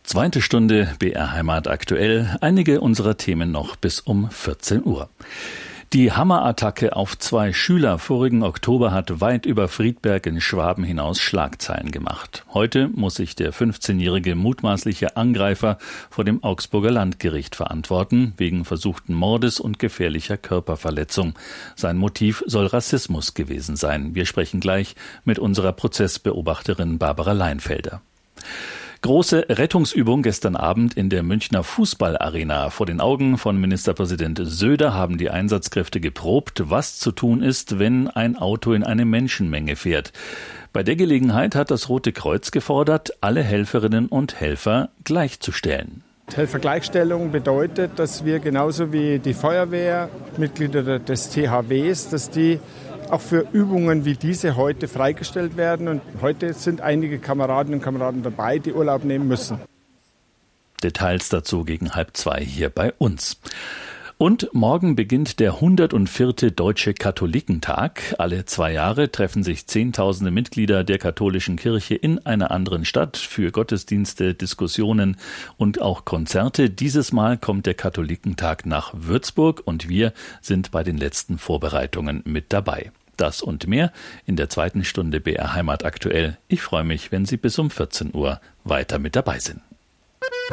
Zweite Stunde BR Heimat aktuell. Einige unserer Themen noch bis um 14 Uhr. Die Hammerattacke auf 2 Schüler vorigen Oktober hat weit über Friedberg in Schwaben hinaus Schlagzeilen gemacht. Heute muss sich der 15-jährige mutmaßliche Angreifer vor dem Augsburger Landgericht verantworten, wegen versuchten Mordes und gefährlicher Körperverletzung. Sein Motiv soll Rassismus gewesen sein. Wir sprechen gleich mit unserer Prozessbeobachterin Barbara Leinfelder. Große Rettungsübung gestern Abend in der Münchner Fußballarena. Vor den Augen von Ministerpräsident Söder haben die Einsatzkräfte geprobt, was zu tun ist, wenn ein Auto in eine Menschenmenge fährt. Bei der Gelegenheit hat das Rote Kreuz gefordert, alle Helferinnen und Helfer gleichzustellen. Helfergleichstellung bedeutet, dass wir genauso wie die Feuerwehr, Mitglieder des THWs, dass die auch für Übungen wie diese heute freigestellt werden. Und heute sind einige Kameradinnen und Kameraden dabei, die Urlaub nehmen müssen. Details dazu gegen 1:30 hier bei uns. Und morgen beginnt der 104. Deutsche Katholikentag. Alle 2 Jahre treffen sich Zehntausende Mitglieder der katholischen Kirche in einer anderen Stadt für Gottesdienste, Diskussionen und auch Konzerte. Dieses Mal kommt der Katholikentag nach Würzburg und wir sind bei den letzten Vorbereitungen mit dabei. Das und mehr in der zweiten Stunde BR Heimat aktuell. Ich freue mich, wenn Sie bis um 14 Uhr weiter mit dabei sind.